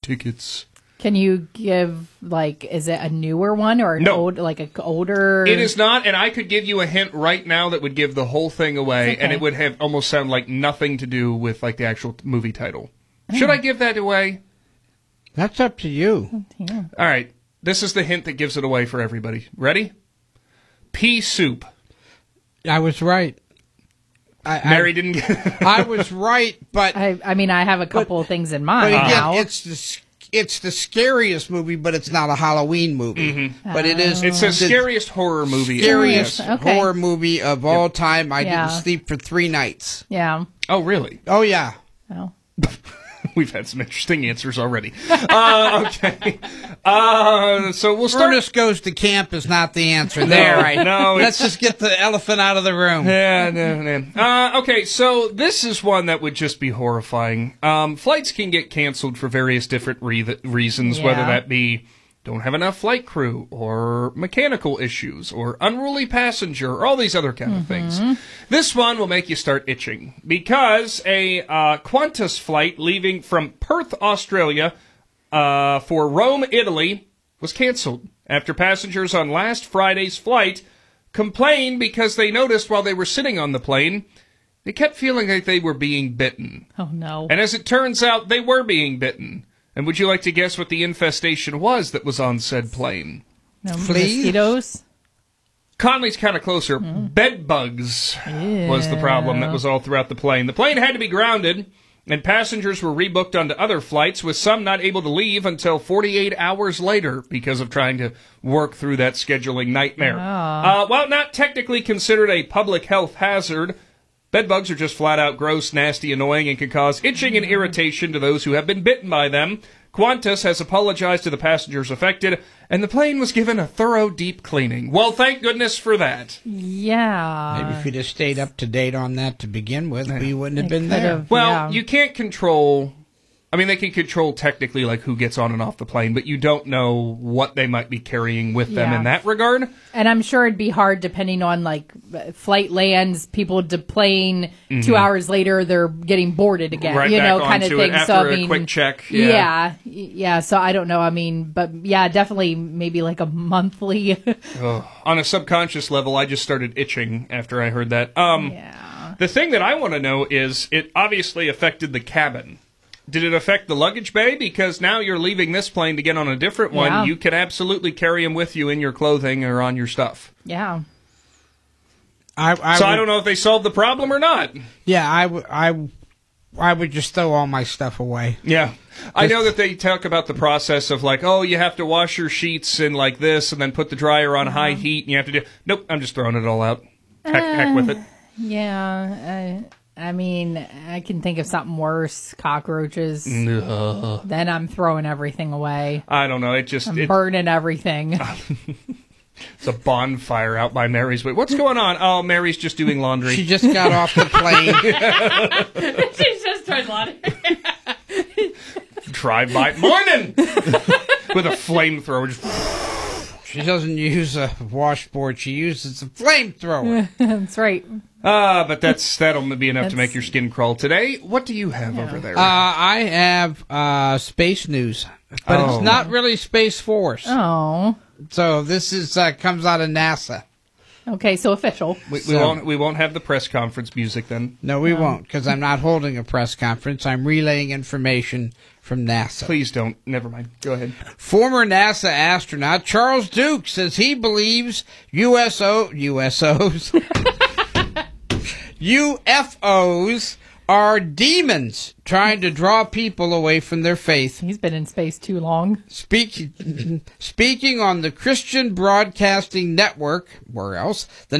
tickets. Can you give, like, is it a newer one or an older? It is not, and I could give you a hint right now that would give the whole thing away, and it would have almost sound like nothing to do with, like, the actual movie title. Should I give that away? That's up to you. Yeah. All right. This is the hint that gives it away for everybody. Ready? Pea soup. I was right. Mary didn't get it. I was right, but... I mean, I have a couple of things in mind But again, now. it's the scariest movie, but it's not a Halloween movie. Mm-hmm. But it is... It's the scariest horror movie. Scariest horror movie of all time. I didn't sleep for 3 nights. Yeah. Oh, really? Oh, yeah. Well. We've had some interesting answers already. Okay. So we'll start. Ernest Goes to Camp is not the answer. There, right? No, let's just get the elephant out of the room. Yeah, no. Okay, so this is one that would just be horrifying. Flights can get canceled for various different reasons, whether that be don't have enough flight crew, or mechanical issues, or unruly passenger, or all these other kind of things. This one will make you start itching, because a Qantas flight leaving from Perth, Australia, for Rome, Italy, was canceled after passengers on last Friday's flight complained because they noticed while they were sitting on the plane, they kept feeling like they were being bitten. Oh, no. And as it turns out, they were being bitten. And would you like to guess what the infestation was that was on said plane? No, mosquitoes? Conley's kind of closer. Bed bugs was the problem that was all throughout the plane. The plane had to be grounded, and passengers were rebooked onto other flights, with some not able to leave until 48 hours later because of trying to work through that scheduling nightmare. While not technically considered a public health hazard, bedbugs are just flat-out gross, nasty, annoying, and can cause itching and irritation to those who have been bitten by them. Qantas has apologized to the passengers affected, and the plane was given a thorough, deep cleaning. Well, thank goodness for that. Yeah. Maybe if you'd have stayed up to date on that to begin with, we wouldn't have been there. Well, you can't control... I mean, they can control technically like who gets on and off the plane, but you don't know what they might be carrying with them in that regard. And I'm sure it'd be hard depending on, like, flight lands, people deplane, 2 hours later they're getting boarded again, right, kind of thing. After so, I mean, a quick check. Yeah, so I don't know. I mean, but yeah, definitely maybe like a monthly. On a subconscious level, I just started itching after I heard that. The thing that I want to know is, it obviously affected the cabin. Did it affect the luggage bay? Because now you're leaving this plane to get on a different one. Yeah. You can absolutely carry them with you in your clothing or on your stuff. Yeah. I don't know if they solved the problem or not. Yeah, I would just throw all my stuff away. Yeah. I know that they talk about the process of, like, oh, you have to wash your sheets in like this and then put the dryer on high heat and you have to do... Nope, I'm just throwing it all out. Heck with it. Yeah, I mean, I can think of something worse. Cockroaches. Then I'm throwing everything away. I don't know. I'm burning everything. It's a bonfire out by Mary's. Wait, what's going on? Oh, Mary's just doing laundry. She just got off the plane. She's just doing laundry. Drive-by. Morning! With a flamethrower. She doesn't use a washboard. She uses a flamethrower. That's right. But that'll be enough to make your skin crawl today. What do you have over there? I have space news, but it's not really Space Force. Oh. So this is comes out of NASA. Okay, so official. We won't have the press conference music then. No, we won't, because I'm not holding a press conference. I'm relaying information from NASA. Please don't. Never mind. Go ahead. Former NASA astronaut Charles Duke says he believes UFOs are demons trying to draw people away from their faith. He's been in space too long. Speaking on the Christian Broadcasting Network, where else, the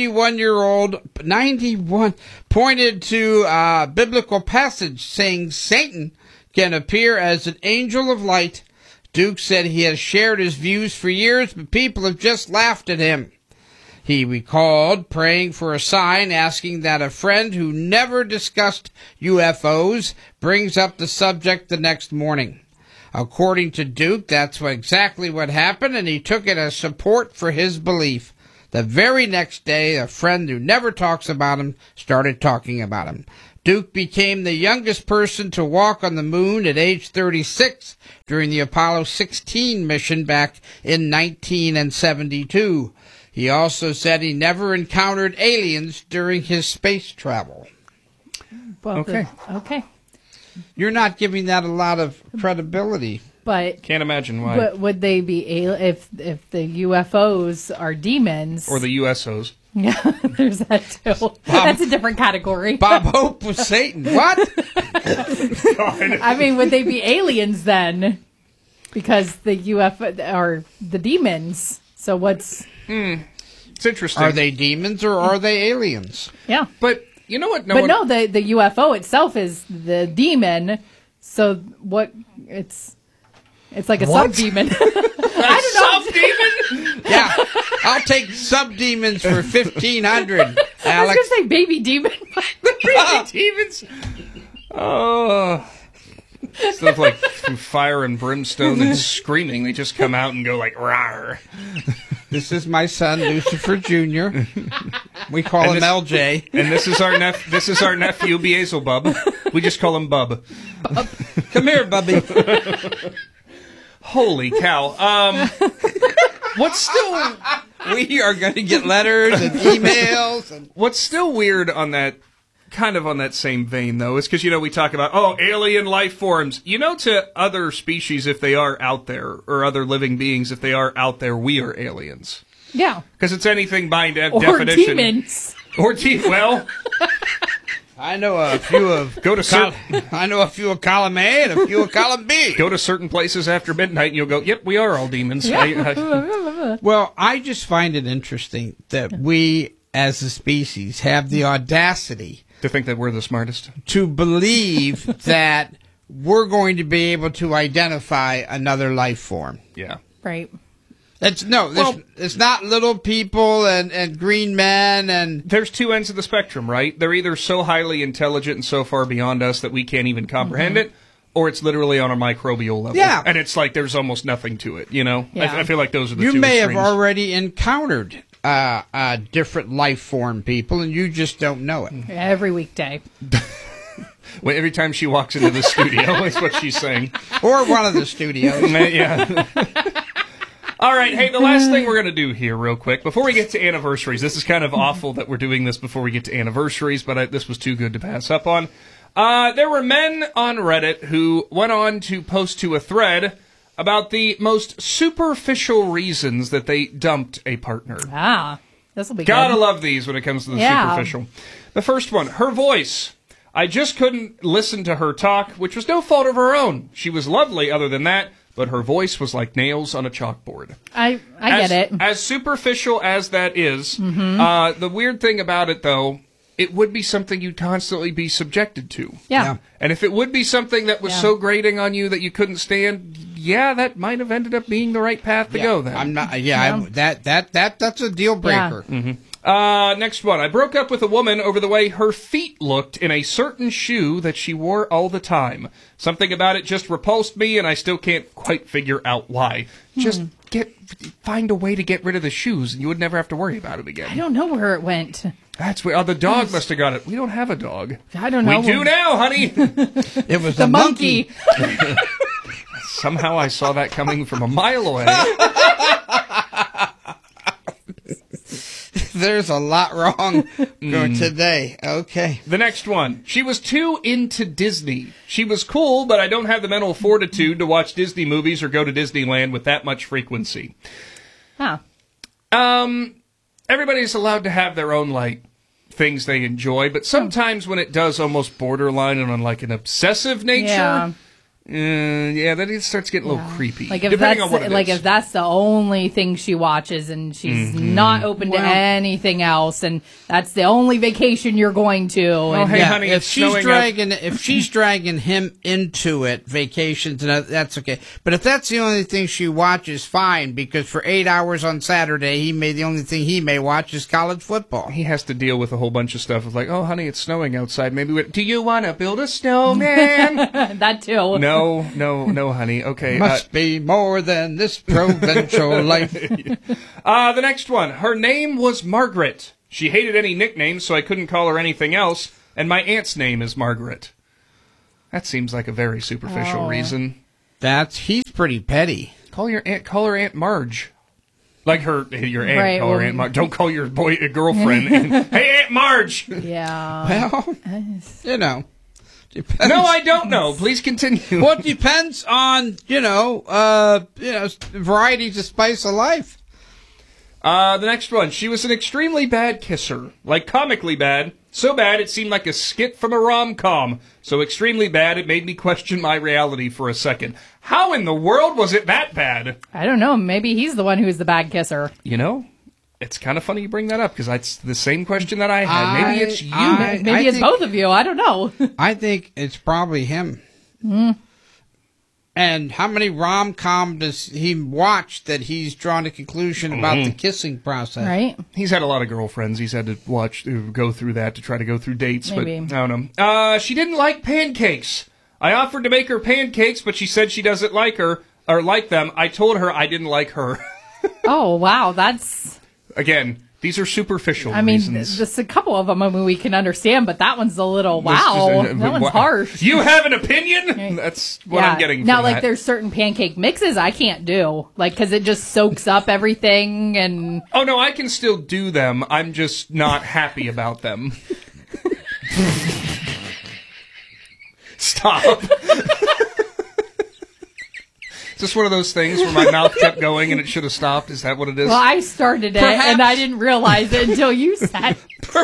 91 pointed to a biblical passage saying Satan can appear as an angel of light. Duke said he has shared his views for years, but people have just laughed at him. He recalled praying for a sign, asking that a friend who never discussed UFOs brings up the subject the next morning. According to Duke, that's exactly what happened, and he took it as support for his belief. The very next day, a friend who never talks about him started talking about him. Duke became the youngest person to walk on the moon at age 36 during the Apollo 16 mission back in 1972. He also said he never encountered aliens during his space travel. Well, okay. Okay. You're not giving that a lot of credibility. But can't imagine why. But would they be if the UFOs are demons or the USOs? Yeah, there's that too. That's a different category. Bob Hope was Satan. What? I mean, would they be aliens then? Because the UFO are the demons. So what's? It's interesting. Are they demons or are they aliens? Yeah, but you know what? The UFO itself is the demon. So what? It's like a sub-demon. I don't know. Sub-demon? Yeah. I'll take sub-demons for 1,500, Alex. I was going to say baby demon. Baby demons? Oh. Instead of like through fire and brimstone and screaming, they just come out and go like, rawr. This is my son, Lucifer Jr. We call him LJ. And this is our nephew, Beelzebub. We just call him Bub. Come here, Bubby. Holy cow. What's still... We are going to get letters and emails. What's still weird on that, kind of on that same vein, though, is because, we talk about, alien life forms. To other species, if they are out there, or other living beings, if they are out there, we are aliens. Yeah. Because it's anything by definition. Or demons. Or well... I know a few of I know a few of column A and a few of column B. Go to certain places after midnight and you'll go, yep, we are all demons. Yeah. Well, I just find it interesting that we as a species have the audacity to think that we're the smartest. To believe that we're going to be able to identify another life form. Yeah. Right. It's not little people and green men and... There's two ends of the spectrum, right? They're either so highly intelligent and so far beyond us that we can't even comprehend it, or it's literally on a microbial level. Yeah. And it's like there's almost nothing to it, Yeah. I feel like those are the two You may extremes. have already encountered different life form people, and you just don't know it. Every weekday. Well, every time she walks into the studio is what she's saying. Or one of the studios. Yeah. All right, hey, the last thing we're going to do here real quick, before we get to anniversaries, this is kind of awful that we're doing this before we get to anniversaries, but this was too good to pass up on. There were men on Reddit who went on to post to a thread about the most superficial reasons that they dumped a partner. Ah, this will be Gotta good. love these when it comes to the superficial. The first one, her voice. I just couldn't listen to her talk, which was no fault of her own. She was lovely other than that, but her voice was like nails on a chalkboard. I get it. As superficial as that is, the weird thing about it, though, it would be something you'd constantly be subjected to. Yeah. And if it would be something that was so grating on you that you couldn't stand, that might have ended up being the right path to go then. I'm not. That's a deal breaker. Yeah. Next one. I broke up with a woman over the way her feet looked in a certain shoe that she wore all the time. Something about it just repulsed me, and I still can't quite figure out why. Just find a way to get rid of the shoes, and you would never have to worry about it again. I don't know where it went. That's where the dog must have got it. We don't have a dog. I don't know. We do now, honey. It was the monkey. Somehow I saw that coming from a mile away. There's a lot wrong today. Okay. The next one. She was too into Disney. She was cool, but I don't have the mental fortitude to watch Disney movies or go to Disneyland with that much frequency. Huh. Everybody's allowed to have their own, things they enjoy, but sometimes when it does almost borderline on, an obsessive nature... then it starts getting a little creepy. Depending on what it is. If that's the only thing she watches and she's not open to anything else, and that's the only vacation you're going to. Oh, hey, honey, if she's dragging him into it, vacations, that's okay. But if that's the only thing she watches, fine. Because for 8 hours on Saturday, the only thing he may watch is college football. He has to deal with a whole bunch of stuff of oh, honey, it's snowing outside. Maybe do you want to build a snowman? That too. No, honey. Okay. Must be more than this provincial life. The next one. Her name was Margaret. She hated any nicknames, so I couldn't call her anything else. And my aunt's name is Margaret. That seems like a very superficial reason. He's pretty petty. Call her Aunt Marge. Like your aunt, right, call her Aunt Marge. Don't call your girlfriend. Hey, Aunt Marge! Yeah. Well, depends. No, I don't know. Please continue. Well, it depends on, varieties of spice of life. The next one. She was an extremely bad kisser. Like comically bad. So bad it seemed like a skit from a rom-com. So extremely bad it made me question my reality for a second. How in the world was it that bad? I don't know. Maybe he's the one who's the bad kisser. It's kind of funny you bring that up because that's the same question that I had. Maybe it's you. Maybe it's both of you. I don't know. I think it's probably him. And how many rom-com does he watch that he's drawn a conclusion about the kissing process? Right. He's had a lot of girlfriends. He's had to go through that to try to go through dates. Maybe. But I don't know. She didn't like pancakes. I offered to make her pancakes, but she said she doesn't like them. I told her I didn't like her. Oh, wow. That's... Again, these are superficial reasons. Just a couple of them we can understand, but that one's a little, that one's harsh. You have an opinion? That's what I'm getting from now, that. there's certain pancake mixes I can't do, because it just soaks up everything and... Oh, no, I can still do them. I'm just not happy about them. Stop. Is this one of those things where my mouth kept going and it should have stopped? Is that what it is? Well, I started it and I didn't realize it until you said.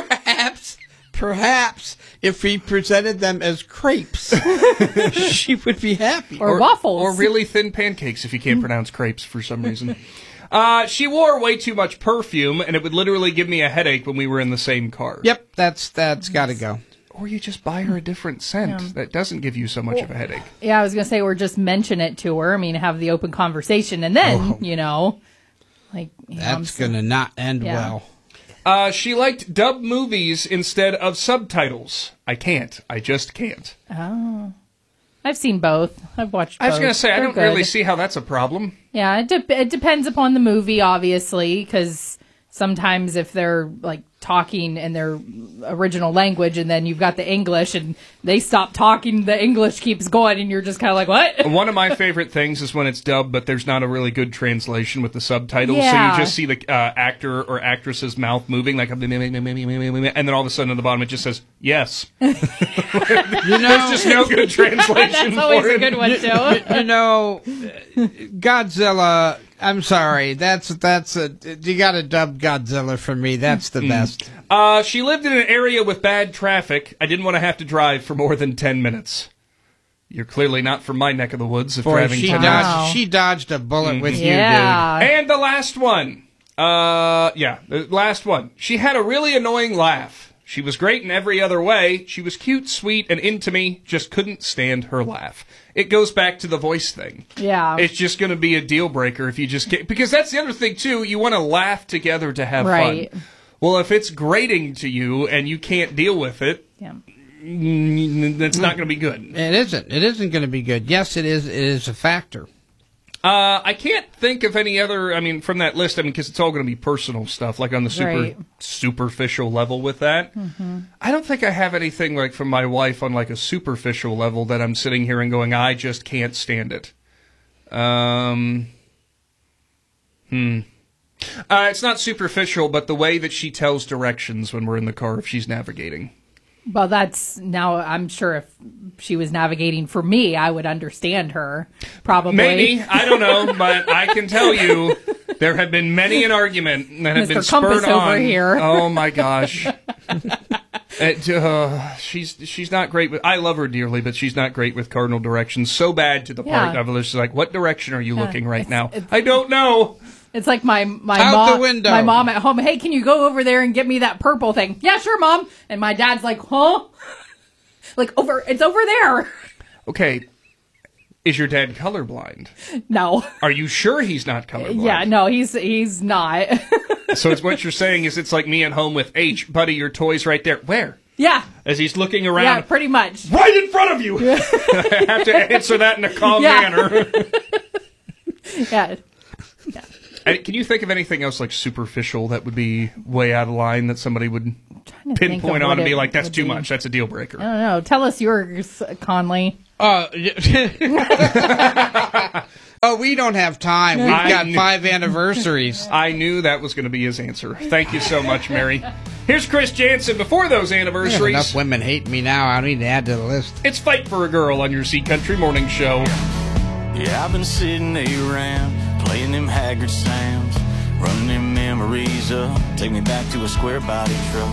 Perhaps if we presented them as crepes, she would be happy. Or waffles. Or really thin pancakes if you can't pronounce crepes for some reason. She wore way too much perfume and it would literally give me a headache when we were in the same car. Yep, that's got to go. Or you just buy her a different scent that doesn't give you so much of a headache. Yeah, I was going to say, or just mention it to her. I mean, have the open conversation, and then, That's going to not end well. She liked dub movies instead of subtitles. I can't. I just can't. Oh. I've seen both. I've watched both. I was going to say, I don't really see how that's a problem. Yeah, it depends upon the movie, obviously, because sometimes if they're, talking in their original language and then you've got the English and they stop talking, the English keeps going and you're just kind of like, what? One of my favorite things is when it's dubbed but there's not a really good translation with the subtitles, so you just see the actor or actress's mouth moving like and then all of a sudden at the bottom it just says yes. There's just no good translation. That's always a good one too. Godzilla, I'm sorry. That's you got to dub Godzilla for me. That's the best. She lived in an area with bad traffic. I didn't want to have to drive for more than 10 minutes. You're clearly not from my neck of the woods. She dodged a bullet with you, dude. And the last one. The last one. She had a really annoying laugh. She was great in every other way. She was cute, sweet, and into me. Just couldn't stand her laugh. It goes back to the voice thing. Yeah. It's just going to be a deal breaker if you just get... Because that's the other thing, too. You want to laugh together to have fun. Well, if it's grating to you and you can't deal with it, that's not going to be good. It isn't. It isn't going to be good. Yes, it is. It is a factor. I can't think of any other, from that list, because it's all going to be personal stuff, like on the superficial level with that. Mm-hmm. I don't think I have anything from my wife on a superficial level that I'm sitting here and going, I just can't stand it. It's not superficial, but the way that she tells directions when we're in the car if she's navigating. Well, now I'm sure if she was navigating for me, I would understand her, probably. Maybe. I don't know, but I can tell you there have been many an argument that have been spurred on. Over here. Oh, my gosh. She's not great with... I love her dearly, but she's not great with cardinal directions. So bad to the part of her. She's like, what direction are you looking right now? I don't know. It's like my Out the window. My mom at home. Hey, can you go over there and get me that purple thing? Yeah, sure, Mom. And my dad's like, huh? It's over there. Okay. Is your dad colorblind? No. Are you sure he's not colorblind? Yeah, no, he's not. So it's what you're saying is it's like me at home with H, buddy, your toy's right there. Where? Yeah. As he's looking around. Yeah, pretty much. Right in front of you. I have to answer that in a calm manner. Yeah. Can you think of anything else superficial that would be way out of line that somebody would... pinpoint on and be like, that's too much. That's a deal breaker. I don't know. Tell us yours, Conley. Oh, we don't have time. We've got 5 anniversaries. I knew that was going to be his answer. Thank you so much, Mary. Here's Chris Jansen before those anniversaries. Enough women hate me now. I don't need to add to the list. It's Fight for a Girl on your Z Country Morning Show. Yeah, I've been sitting around playing them Haggard sounds, running them memories up, take me back to a square body truck.